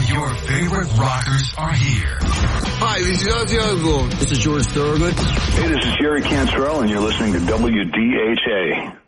Your favorite rockers are here. Hi, this is Ozzy Osbourne. This is George Thorogood. Hey, this is Jerry Cantrell, and you're listening to WDHA.